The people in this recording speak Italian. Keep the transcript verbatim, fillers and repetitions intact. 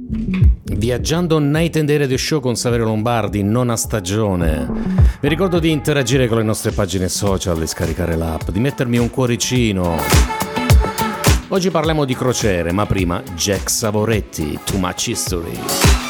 Viaggiando Night and Day Radio Show con Saverio Lombardi, nona stagione. Vi ricordo di interagire con le nostre pagine social, di scaricare l'app, di mettermi un cuoricino. Oggi parliamo di crociere, ma prima Jack Savoretti, Too Much History.